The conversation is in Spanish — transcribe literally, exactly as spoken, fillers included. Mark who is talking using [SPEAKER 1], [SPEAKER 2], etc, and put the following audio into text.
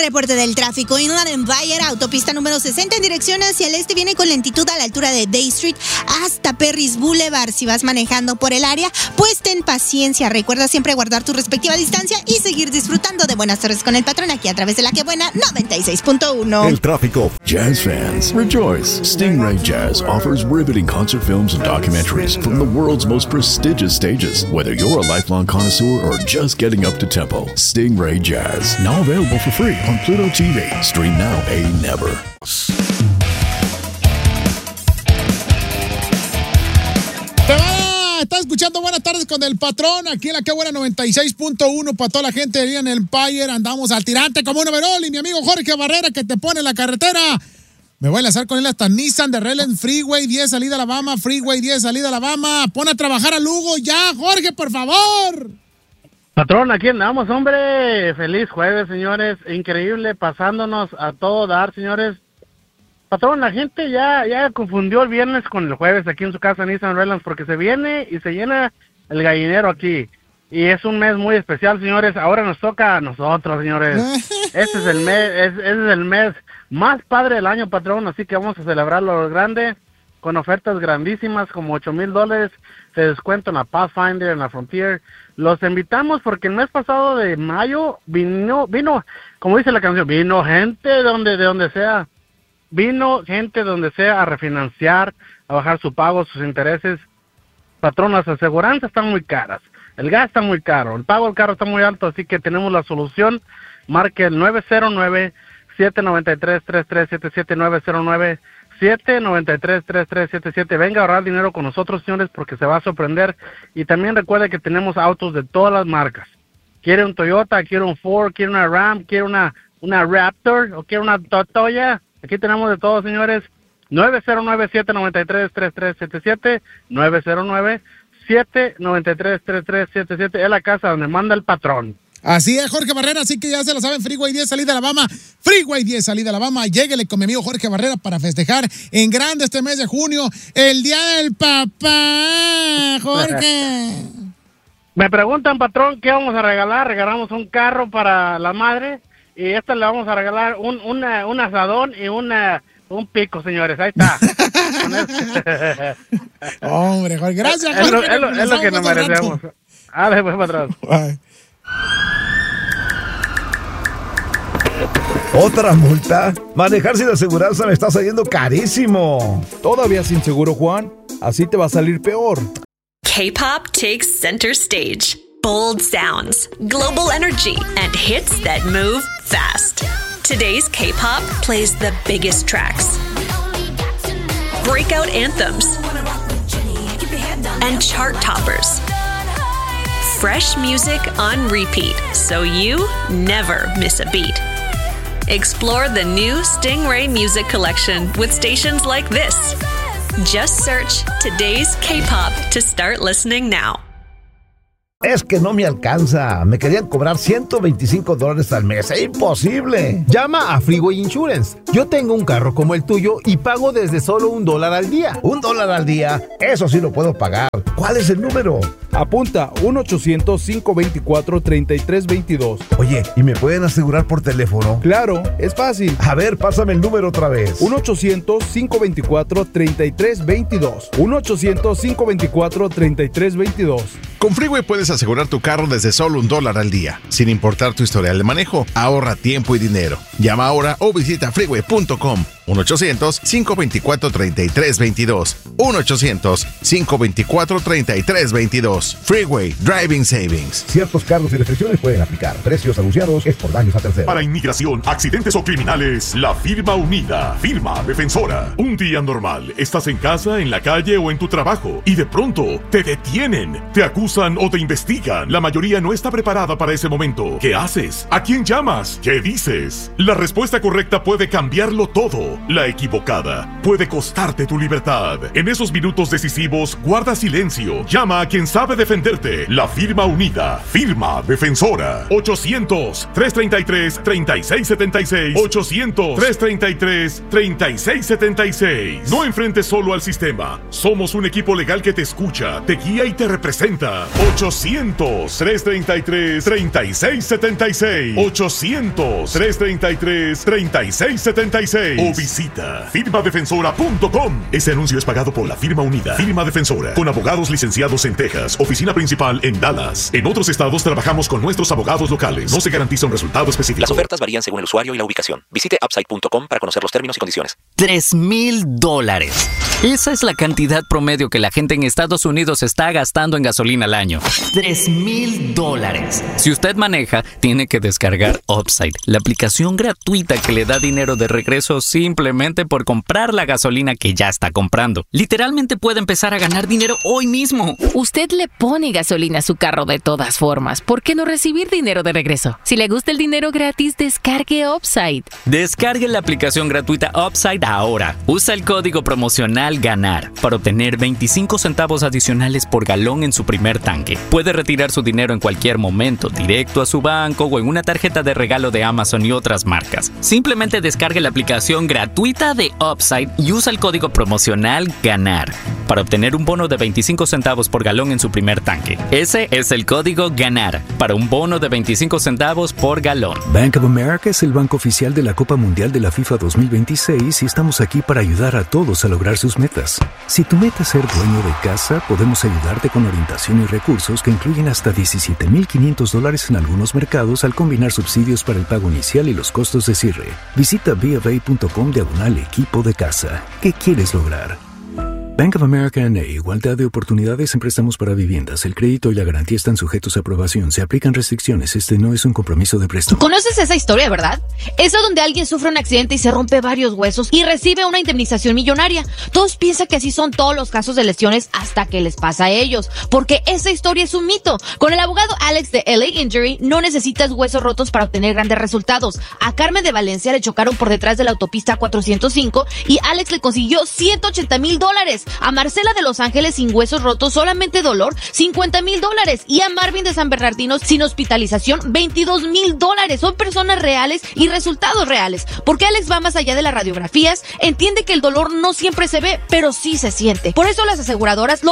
[SPEAKER 1] reporte del tráfico. Inland Empire, autopista número sesenta en dirección hacia el este, viene con lentitud a la altura de Day Street hasta Perris Boulevard. Si vas manejando por el área, pues ten paciencia. Recuerda siempre guardar tu respectiva distancia y seguir disfrutando de Buenas Tardes con el Patrón aquí a través de La Que Buena noventa y seis punto uno.
[SPEAKER 2] El tráfico. Jazz fans, rejoice. Stingray Jazz offers riveting concert films and documentaries from the world's most prestigious stages. Whether you're a lifelong connoisseur or just getting up to tempo, Stingray Jazz, now available for free on Pluto T V. Stream now, pay never.
[SPEAKER 3] Estás escuchando Buenas Tardes con el Patrón aquí en La Que Buena noventa y seis punto uno para toda la gente de en el Empire. Andamos al tirante como un overall y mi amigo Jorge Barrera que te pone en la carretera. Me voy a enlazar con él hasta Nissan de Redland Freeway diez salida Alabama, Freeway diez salida Alabama. Pon a trabajar a Lugo ya, Jorge, por favor.
[SPEAKER 4] Patrón, aquí andamos, hombre. Feliz jueves, señores. Increíble, pasándonos a todo dar, señores. Patrón, la gente ya ya confundió el viernes con el jueves aquí en su casa Nissan Redlands porque se viene y se llena el gallinero aquí. Y es un mes muy especial, señores. Ahora nos toca a nosotros, señores. Este es el mes, es, este es el mes más padre del año, patrón. Así que vamos a celebrarlo a lo grande con ofertas grandísimas como ocho mil dólares de descuento en la Pathfinder, en la Frontier. Los invitamos porque el mes pasado de mayo vino, vino, como dice la canción, vino gente de donde, de donde sea. Vino gente donde sea a refinanciar, a bajar su pago, sus intereses. Patrón, las aseguranzas están muy caras, el gas está muy caro, el pago del carro está muy alto, así que tenemos la solución. Marque el nueve cero nueve, siete nueve tres, tres tres siete siete, nueve cero nueve, siete nueve tres, tres tres siete siete. Venga a ahorrar dinero con nosotros, señores, porque se va a sorprender. Y también recuerde que tenemos autos de todas las marcas. ¿Quiere un Toyota? ¿Quiere un Ford? ¿Quiere una Ram? ¿Quiere una, una Raptor? ¿O quiere una Toyota? Aquí tenemos de todo, señores. nueve cero nueve, siete nueve tres, tres tres siete siete, nueve cero nueve, siete nueve tres, tres tres siete siete. Es la casa donde manda el patrón.
[SPEAKER 3] Así es, Jorge Barrera, así que ya se lo saben, Freeway diez, salida Alabama, Freeway diez, salida Alabama. Lléguele con mi amigo Jorge Barrera para festejar en grande este mes de junio, el Día del Papá, Jorge.
[SPEAKER 4] Me preguntan, patrón, ¿qué vamos a regalar? Regalamos un carro para la madre. Y esta le vamos a regalar un, una, un asadón y una, un pico, señores. Ahí está.
[SPEAKER 3] Hombre, Jorge, gracias, Jorge.
[SPEAKER 4] Es lo, es lo, es lo que nos merecemos. Ah, después para atrás.
[SPEAKER 3] Bye.
[SPEAKER 5] ¿Otra multa? Manejar sin aseguranza me está saliendo carísimo.
[SPEAKER 6] ¿Todavía sin seguro, Juan? Así te va a salir peor.
[SPEAKER 7] K-pop takes center stage. Bold sounds, global energy, and hits that move fast. Today's K-pop plays the biggest tracks, breakout anthems, and chart toppers. Fresh music on repeat, so you never miss a beat. Explore the new Stingray Music Collection with stations like this. Just search Today's K-pop to start listening now.
[SPEAKER 5] Es que no me alcanza. Me querían cobrar ciento veinticinco dólares al mes. ¡Es imposible!
[SPEAKER 8] Llama a Freeway Insurance. Yo tengo un carro como el tuyo y pago desde solo un dólar al día.
[SPEAKER 5] ¿Un dólar al día? Eso sí lo puedo pagar. ¿Cuál es el número?
[SPEAKER 6] Apunta uno ochocientos, cinco veinticuatro, treinta y tres veintidós.
[SPEAKER 5] Oye, ¿y me pueden asegurar por teléfono?
[SPEAKER 6] Claro, es fácil.
[SPEAKER 5] A ver, pásame el número otra vez.
[SPEAKER 6] uno ochocientos, cinco veinticuatro, treinta y tres veintidós. uno ochocientos, cinco veinticuatro, treinta y tres veintidós.
[SPEAKER 9] Con Freeway puedes asegurar tu carro desde solo un dólar al día. Sin importar tu historial de manejo, ahorra tiempo y dinero. Llama ahora o visita freeway punto com. uno ochocientos, cinco veinticuatro, treinta y tres veintidós. uno ochocientos, cinco veinticuatro, treinta y tres veintidós. Freeway Driving Savings.
[SPEAKER 5] Ciertos cargos y restricciones pueden aplicar. Precios anunciados es por daños a terceros.
[SPEAKER 10] Para inmigración, accidentes o criminales, la firma unida. Firma defensora. Un día normal. Estás en casa, en la calle o en tu trabajo y de pronto te detienen, te acusan o te investigan. La mayoría no está preparada para ese momento. ¿Qué haces? ¿A quién llamas? ¿Qué dices? La respuesta correcta puede cambiarlo todo. la equivocada, puede costarte tu libertad. En esos minutos decisivos, guarda silencio. Llama a quien sabe defenderte. La firma unida. Firma defensora. ochocientos, trescientos treinta y tres, treinta y seis setenta y seis. ochocientos, trescientos treinta y tres, treinta y seis setenta y seis. No enfrentes solo al sistema. Somos un equipo legal que te escucha, te guía y te representa. ochocientos, trescientos treinta y tres, treinta y seis setenta y seis. ochocientos, trescientos treinta y tres, treinta y seis setenta y seis. O visita firma defensora punto com. Este anuncio es pagado por la firma unida. Firma Defensora, con abogados licenciados en Texas. Oficina principal en Dallas. En otros estados trabajamos con nuestros abogados locales. No se garantiza un resultado específico.
[SPEAKER 11] Las ofertas varían según el usuario y la ubicación. Visite upside punto com para conocer los términos y condiciones.
[SPEAKER 12] Tres mil dólares. Esa es la cantidad promedio que la gente en Estados Unidos está gastando en gasolina al año. Tres mil dólares. Si usted maneja, tiene que descargar Upside, la aplicación gratuita que le da dinero de regreso simplemente por comprar la gasolina que ya está comprando. Literalmente puede empezar a ganar dinero hoy mismo.
[SPEAKER 13] Usted le pone gasolina a su carro de todas formas. ¿Por qué no recibir dinero de regreso? Si le gusta el dinero gratis, descargue Upside.
[SPEAKER 12] Descargue la aplicación gratuita Upside ahora. Usa el código promocional GANAR para obtener veinticinco centavos adicionales por galón en su primer tanque. Puede retirar su dinero en cualquier momento, directo a su banco o en una tarjeta de regalo de Amazon y otras marcas. Simplemente descargue la aplicación gratuita de Upside y usa el código promocional GANAR para obtener un bono de veinticinco centavos por galón en su primer tanque. Ese es el código GANAR para un bono de veinticinco centavos por galón.
[SPEAKER 14] Bank of America es el banco oficial de la Copa Mundial de la FIFA dos mil veintiséis y estamos aquí para ayudar a todos a lograr sus metas. Si tu meta es ser dueño de casa, podemos ayudarte con orientación y recursos que incluyen hasta diecisiete mil quinientos dólares en algunos mercados al combinar subsidios para el pago inicial y los costos de cierre. Visita b of a punto com diagonal equipo de casa. ¿Qué quieres lograr? Bank of America N A. Igualdad de oportunidades en préstamos para viviendas. El crédito y la garantía están sujetos a aprobación. Se aplican restricciones. Este no es un compromiso de préstamo.
[SPEAKER 15] ¿Conoces esa historia, verdad? Esa donde alguien sufre un accidente y se rompe varios huesos y recibe una indemnización millonaria. Todos piensan que así son todos los casos de lesiones hasta que les pasa a ellos, porque esa historia es un mito. Con el abogado Alex de L A Injury no necesitas huesos rotos para obtener grandes resultados. A Carmen de Valencia le chocaron por detrás de la autopista cuatrocientos cinco y Alex le consiguió ciento ochenta mil dólares. A Marcela de Los Ángeles sin huesos rotos, solamente dolor, cincuenta mil dólares. Y a Marvin de San Bernardino sin hospitalización, veintidós mil dólares. Son personas reales y resultados reales. Porque Alex va más allá de las radiografías, entiende que el dolor no siempre se ve, pero sí se siente. Por eso las aseguradoras lo